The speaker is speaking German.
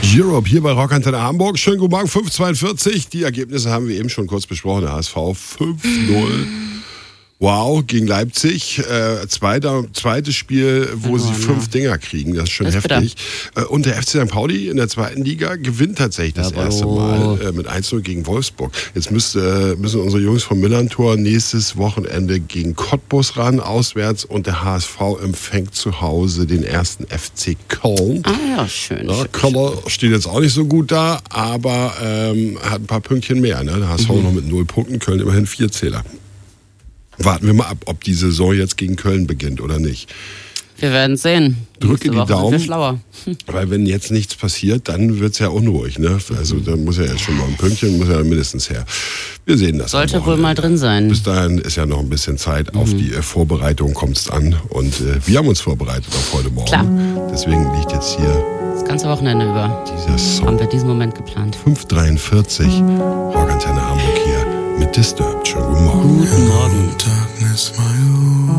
Europe hier bei Rockantenne Hamburg. Schönen guten Morgen, 5:42. Die Ergebnisse haben wir eben schon kurz besprochen. Der HSV 5-0. Wow, gegen Leipzig. Zweites Spiel, wo sie 5 Dinger kriegen. Das ist schon heftig. Und der FC St. Pauli in der zweiten Liga gewinnt tatsächlich das erste Mal mit 1-0 gegen Wolfsburg. Jetzt müssen unsere Jungs vom Millantor nächstes Wochenende gegen Cottbus ran, auswärts. Und der HSV empfängt zu Hause den ersten FC Köln. Ah ja, schön. Ja, Köln steht jetzt auch nicht so gut da, aber hat ein paar Pünktchen mehr. Ne? Der HSV noch mit 0 Punkten, Köln immerhin 4 Zähler. Warten wir mal ab, ob die Saison jetzt gegen Köln beginnt oder nicht. Wir werden sehen. Drücke die Daumen, sind wir schlauer. Weil wenn jetzt nichts passiert, dann wird es ja unruhig. Ne? Also da muss ja jetzt schon mal ein Pünktchen, muss ja mindestens her. Wir sehen das. Sollte wohl mal drin sein. Bis dahin ist ja noch ein bisschen Zeit. Auf die Vorbereitung kommt es an. Und wir haben uns vorbereitet auf heute Morgen. Klar. Deswegen liegt jetzt hier das ganze Wochenende über dieser Song. Haben wir diesen Moment geplant. 5:43, Rockantenne Hamburg hier mit Disturbed. Schönen guten Morgen. Guten Morgen. Darkness, my